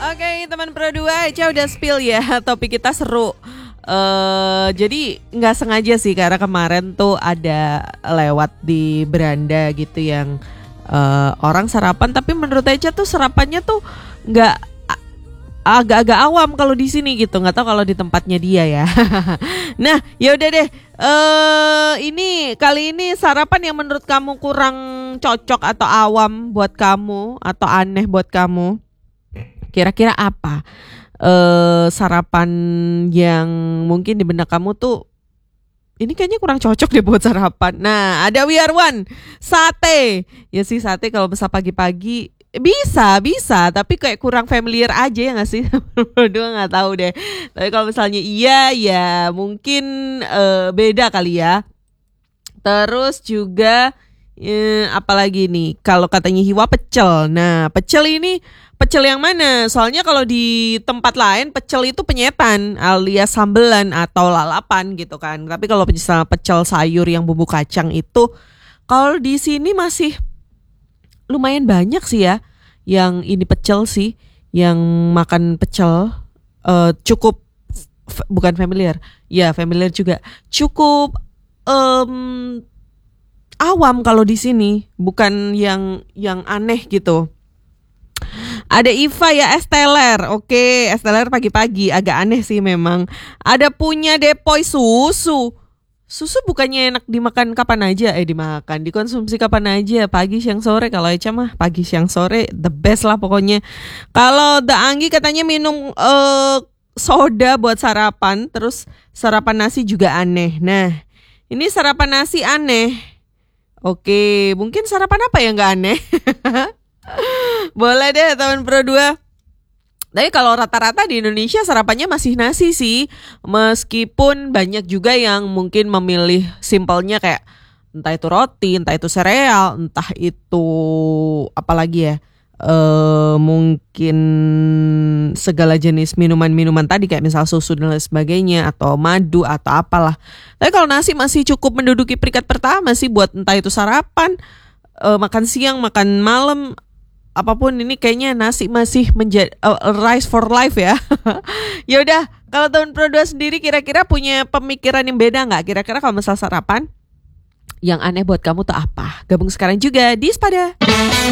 Oke, teman Pro 2, Eca udah spill ya. Topik kita seru. Jadi nggak sengaja sih, karena kemarin tuh ada lewat di beranda gitu yang orang sarapan, tapi menurut Eca tuh sarapannya tuh nggak, agak-agak awam kalau di sini gitu. Nggak tahu kalau di tempatnya dia ya. Nah, ya udah deh. Ini kali ini sarapan yang menurut kamu kurang cocok atau awam buat kamu atau aneh buat kamu, kira-kira apa? Sarapan yang mungkin di benak kamu tuh ini kayaknya kurang cocok deh buat sarapan. Nah, ada We Are One, sate. Ya sih, sate kalau bisa pagi-pagi bisa, tapi kayak kurang familiar aja ya nggak sih? Berdua nggak tahu deh. Tapi kalau misalnya iya, ya mungkin beda kali ya. Terus juga apalagi nih, kalau katanya hiwa pecel. Nah, pecel ini pecel yang mana? Soalnya kalau di tempat lain pecel itu penyetan alias sambelan atau lalapan gitu kan. Tapi kalau misalnya pecel sayur yang bumbu kacang itu, kalau di sini masih lumayan banyak sih ya yang ini pecel sih, yang makan pecel. Cukup bukan familiar. Ya, familiar juga. Cukup awam kalau di sini, bukan yang aneh gitu. Ada Iva ya, es teler. Oke, es teler pagi-pagi agak aneh sih memang. Ada punya Depoy susu. Susu bukannya enak dimakan kapan aja? Dikonsumsi kapan aja, pagi, siang, sore. Kalau Eca mah pagi, siang, sore the best lah pokoknya. Kalau The Anggi katanya minum soda buat sarapan, terus sarapan nasi juga aneh. Nah, ini sarapan nasi aneh. Oke, mungkin sarapan apa yang gak aneh? Boleh deh teman Pro 2. Tapi kalau rata-rata di Indonesia sarapannya masih nasi sih. Meskipun banyak juga yang mungkin memilih simpelnya, kayak entah itu roti, entah itu sereal, entah itu apalagi ya, mungkin segala jenis minuman-minuman tadi, kayak misal susu dan lain sebagainya, atau madu atau apalah. Tapi kalau nasi masih cukup menduduki peringkat pertama sih buat entah itu sarapan, makan siang, makan malam, apapun. Ini kayaknya nasi masih menjadi rice for life ya. Ya udah, kalau teman Pro 2 sendiri kira-kira punya pemikiran yang beda nggak? Kira-kira kalau misal sarapan yang aneh buat kamu tuh apa? Gabung sekarang juga di Spada.